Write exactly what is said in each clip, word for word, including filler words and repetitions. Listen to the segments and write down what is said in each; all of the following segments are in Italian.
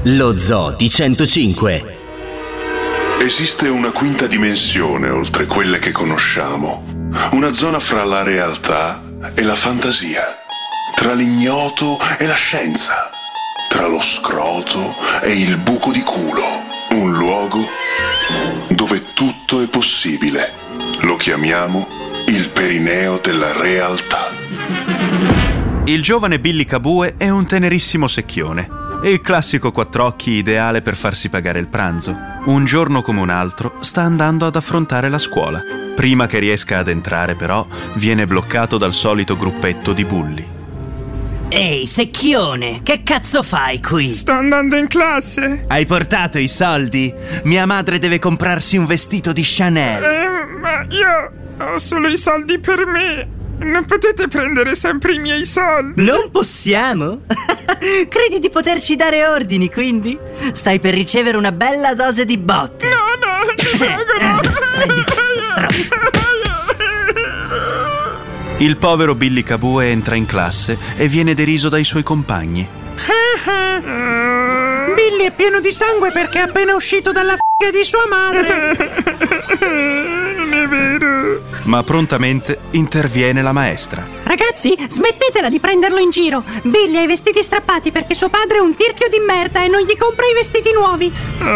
Lo Zoo di centocinque. Esiste una quinta dimensione oltre quelle che conosciamo. Una zona fra la realtà e la fantasia. Tra l'ignoto e la scienza. Tra lo scroto e il buco di culo. Un luogo dove tutto è possibile. Lo chiamiamo il perineo della realtà. Il giovane Billy Cabue è un tenerissimo secchione. È il classico quattr'occhi ideale per farsi pagare il pranzo. Un giorno come un altro sta andando ad affrontare la scuola. Prima che riesca ad entrare, però, viene bloccato dal solito gruppetto di bulli. Ehi, secchione, che cazzo fai qui? Sto andando in classe. Hai portato i soldi? Mia madre deve comprarsi un vestito di Chanel. Eh, ma io ho solo i soldi per me. Non potete prendere sempre i miei soldi. Non possiamo? Credi di poterci dare ordini, quindi? Stai per ricevere una bella dose di botte. No, no, ti prego, no. Prendi questo stronzo. Il povero Billy Cabue entra in classe e viene deriso dai suoi compagni. Billy è pieno di sangue perché è appena uscito dalla f***a di sua madre. Non è vero. Ma prontamente interviene la maestra. Ragazzi, smettetela di prenderlo in giro. Billy ha i vestiti strappati perché suo padre è un tirchio di merda e non gli compra i vestiti nuovi.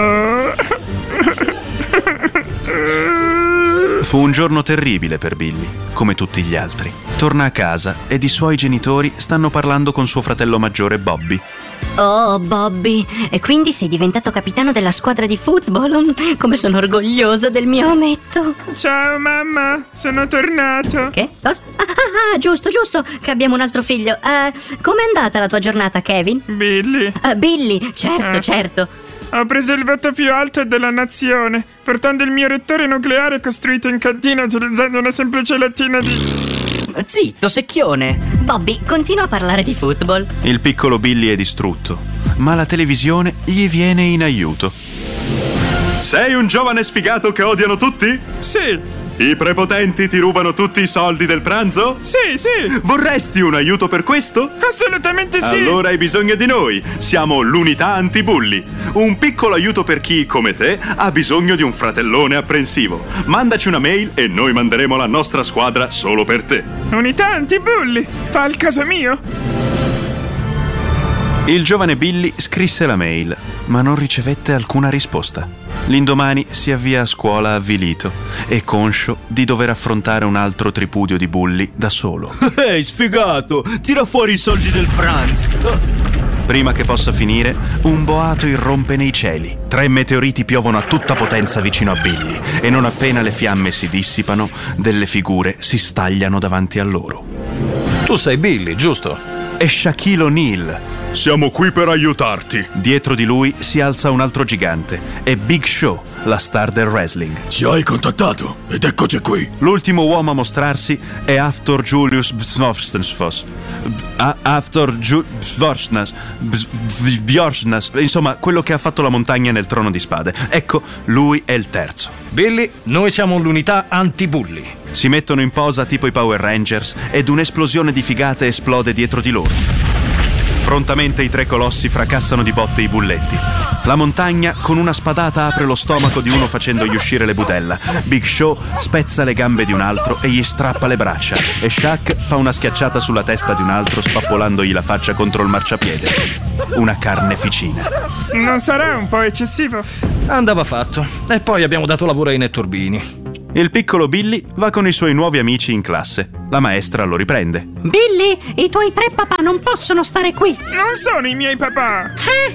Fu un giorno terribile per Billy, come tutti gli altri. Torna a casa ed i suoi genitori stanno parlando con suo fratello maggiore Bobby. Oh, Bobby, e quindi sei diventato capitano della squadra di football? Come sono orgoglioso del mio ometto. Ciao mamma, sono tornato. Che? Cosa? Ah, ah, ah, giusto, giusto, che abbiamo un altro figlio. uh, Com'è andata la tua giornata, Kevin? Billy. uh, Billy, certo, Eh. certo. Ho preso il voto più alto della nazione, portando il mio reattore nucleare costruito in cantina utilizzando una semplice lattina di... Zitto, secchione. Bobby, continua a parlare di football. Il piccolo Billy è distrutto, ma la televisione gli viene in aiuto. Sei un giovane sfigato che odiano tutti? Sì, I prepotenti ti rubano tutti i soldi del pranzo? sì, sì, Vorresti un aiuto per questo? assolutamente sì. Allora hai bisogno di noi. Siamo l'unità antibulli. Un piccolo aiuto per chi, come te, ha bisogno di un fratellone apprensivo. Mandaci una mail e noi manderemo la nostra squadra solo per te. Unità antibulli, fa il caso mio. Il giovane Billy scrisse la mail, ma non ricevette alcuna risposta. L'indomani si avvia a scuola avvilito e conscio di dover affrontare un altro tripudio di bulli da solo. Ehi, sfigato, tira fuori i soldi del pranzo. Prima che possa finire, un boato irrompe nei cieli. Tre meteoriti piovono a tutta potenza vicino a Billy e non appena le fiamme si dissipano, delle figure si stagliano davanti a loro. Tu sei Billy, giusto? È Shaquille O'Neal. Siamo qui per aiutarti. Dietro di lui si alza un altro gigante. È Big Show, la star del wrestling. Ci hai contattato ed eccoci qui. L'ultimo uomo a mostrarsi è Hafthor Julius Bjornsnas. Hafthor Bjornsnas. Bjornsnas. Insomma, quello che ha fatto la montagna nel Trono di Spade. Ecco, lui è il terzo. Billy, noi siamo l'unità antibulli. Si mettono in posa tipo i Power Rangers ed un'esplosione di figate esplode dietro di loro. Prontamente i tre colossi fracassano di botte i bulletti. La montagna con una spadata apre lo stomaco di uno facendogli uscire le budella. Big Show spezza le gambe di un altro e gli strappa le braccia. E Shaq fa una schiacciata sulla testa di un altro spappolandogli la faccia contro il marciapiede. Una carneficina. Non sarà un po' eccessivo? Andava fatto. E poi abbiamo dato lavoro ai netturbini. Il piccolo Billy va con i suoi nuovi amici in classe. La maestra lo riprende. Billy, i tuoi tre papà non possono stare qui. Non sono i miei papà.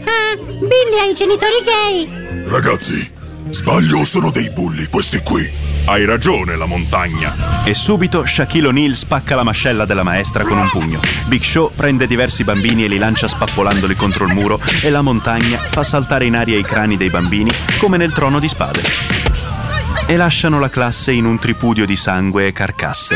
Billy ha i genitori gay. Ragazzi, sbaglio o sono dei bulli questi qui? Hai ragione, la montagna. E subito Shaquille O'Neal spacca la mascella della maestra con un pugno. Big Show prende diversi bambini e li lancia spappolandoli contro il muro e la montagna fa saltare in aria i crani dei bambini come nel Trono di Spade. E lasciano la classe in un tripudio di sangue e carcasse.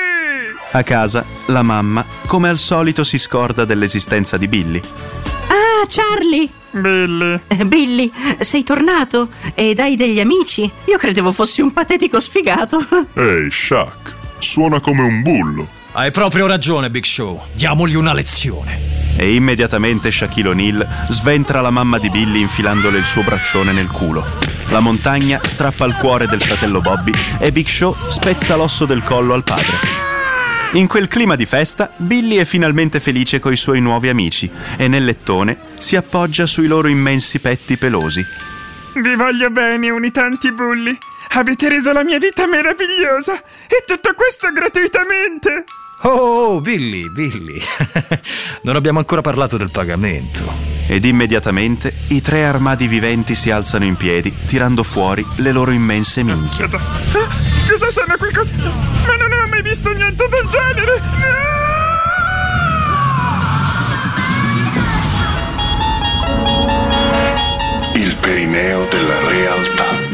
A casa, la mamma, come al solito, si scorda dell'esistenza di Billy. Ah, Charlie. Billy. Eh, Billy, sei tornato ed hai degli amici? Io credevo fossi un patetico sfigato. Ehi, Shaq, suona come un bullo. Hai proprio ragione, Big Show. Diamogli una lezione. E immediatamente Shaquille O'Neal sventra la mamma di Billy infilandole il suo braccione nel culo. La montagna strappa il cuore del fratello Bobby e Big Show spezza l'osso del collo al padre. In quel clima di festa, Billy è finalmente felice coi suoi nuovi amici e nel lettone si appoggia sui loro immensi petti pelosi. Vi voglio bene, unitanti bulli. Avete reso la mia vita meravigliosa. E tutto questo gratuitamente. Oh, Billy, Billy. Non abbiamo ancora parlato del pagamento. Ed immediatamente i tre armadi viventi si alzano in piedi, tirando fuori le loro immense minchie. Ah, cosa sono qui? Cosa... Ma non ho mai visto niente del genere! Il perineo della realtà.